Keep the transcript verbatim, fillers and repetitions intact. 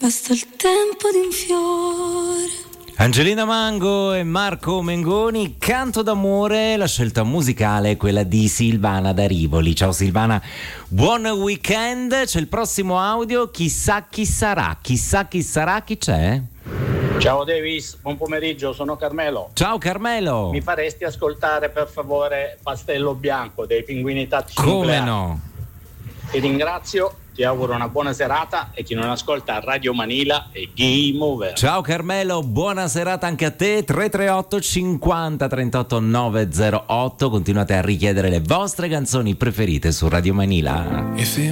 basta il tempo di un fiore. Angelina Mango e Marco Mengoni, Canto d'amore, la scelta musicale è quella di Silvana da Rivoli. Ciao Silvana, buon weekend. C'è il prossimo audio, chissà chi sarà, chissà chi sarà, chi c'è? Ciao Davis, buon pomeriggio, sono Carmelo. Ciao Carmelo. Mi faresti ascoltare per favore Pastello Bianco dei Pinguini Tattici Come Nucleari? no? Ti ringrazio, ti auguro una buona serata e chi non ascolta Radio Manila è Game Over. Ciao Carmelo, buona serata anche a te. Tre tre otto cinquanta trentotto nove zero otto, continuate a richiedere le vostre canzoni preferite su Radio Manila.